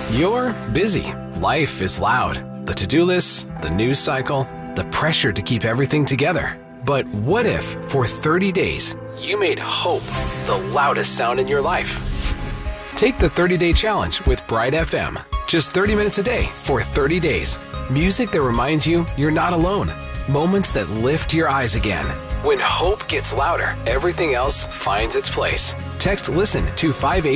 You're busy. Life is loud. The to-do list, the news cycle, the pressure to keep everything together. But what if, for 30 days, you made hope the loudest sound in your life? Take the 30-day challenge with Bright FM. Just 30 minutes a day for 30 days. Music that reminds you you're not alone. Moments that lift your eyes again. When hope gets louder, everything else finds its place. Text LISTEN to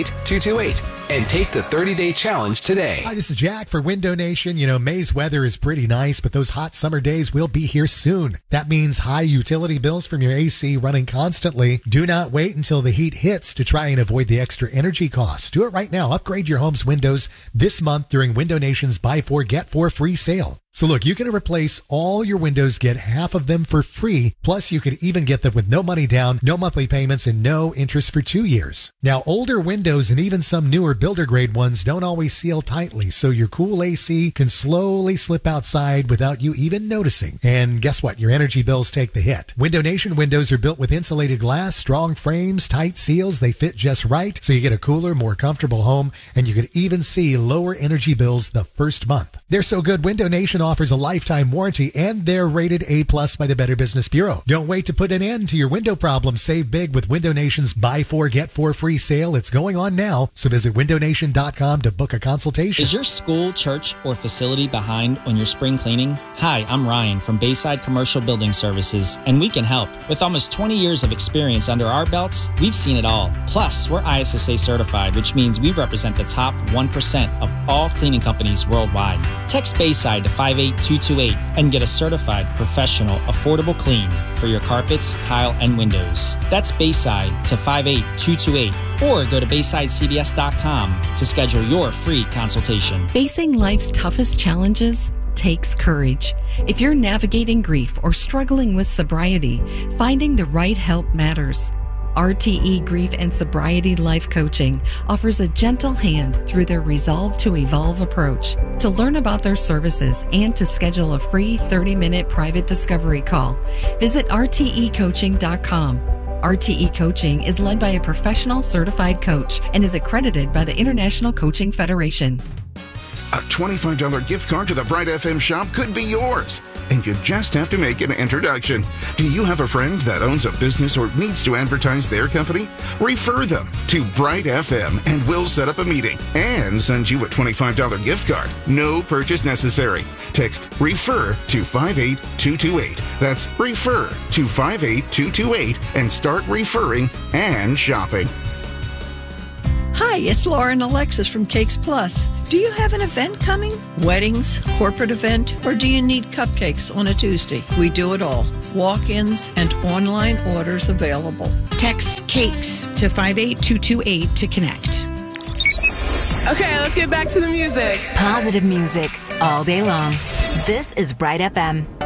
58228 and take the 30-day challenge today. Hi, this is Jack for Window Nation. You know, May's weather is pretty nice, but those hot summer days will be here soon. That means high utility bills from your AC running constantly. Do not wait until the heat hits to try and avoid the extra energy costs. Do it right now. Upgrade your home's windows this month during Window Nation's Buy 4, Get 4 free sale. So look, you can replace all your windows, get half of them for free. Plus, you could even get them with no money down, no monthly payments, and no interest for 2 years. Now, older windows and even some newer builder grade ones don't always seal tightly, so your cool AC can slowly slip outside without you even noticing. And guess what? Your energy bills take the hit. Window Nation windows are built with insulated glass, strong frames, tight seals. They fit just right, so you get a cooler, more comfortable home, and you could even see lower energy bills the first month. They're so good, Window Nation offers a lifetime warranty, and they're rated A+ by the Better Business Bureau. Don't wait to put an end to your window problem. Save big with Window Nation's Buy 4, Get 4 free sale. It's going on now, so visit windownation.com to book a consultation. Is your school, church, or facility behind on your spring cleaning? Hi, I'm Ryan from Bayside Commercial Building Services, and we can help. With almost 20 years of experience under our belts, we've seen it all. Plus, we're ISSA certified, which means we represent the top 1% of all cleaning companies worldwide. Text Bayside to 58228 and get a certified, professional, affordable clean for your carpets, tile, and windows. That's Bayside to 58228, or go to BaysideCBS.com to schedule your free consultation. Facing life's toughest challenges takes courage. If you're navigating grief or struggling with sobriety, finding the right help matters. RTE Grief and Sobriety Life Coaching offers a gentle hand through their Resolve to Evolve approach. To learn about their services and to schedule a free 30-minute private discovery call, visit rtecoaching.com. RTE Coaching is led by a professional certified coach and is accredited by the International Coaching Federation. A $25 gift card to the Bright FM shop could be yours, and you just have to make an introduction. Do you have a friend that owns a business or needs to advertise their company? Refer them to Bright FM, and we'll set up a meeting and send you a $25 gift card. No purchase necessary. Text REFER to 58228. That's REFER to 58228 and start referring and shopping. Hi, it's Lauren Alexis from Cakes Plus. Do you have an event coming? Weddings, corporate event, or do you need cupcakes on a Tuesday? We do it all. Walk-ins and online orders available. Text CAKES to 58228 to connect. Okay, let's get back to the music. Positive music all day long. This is Bright FM.